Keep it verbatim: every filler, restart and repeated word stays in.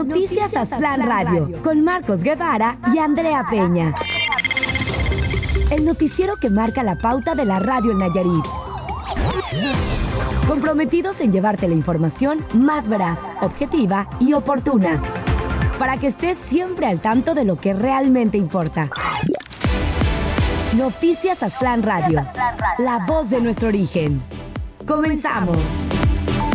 Noticias Aztlán Radio, con Marcos Guevara y Andrea Peña. El noticiero que marca la pauta de la radio en Nayarit. Comprometidos en llevarte la información más veraz, objetiva y oportuna, para que estés siempre al tanto de lo que realmente importa. Noticias Aztlán Radio, la voz de nuestro origen. Comenzamos.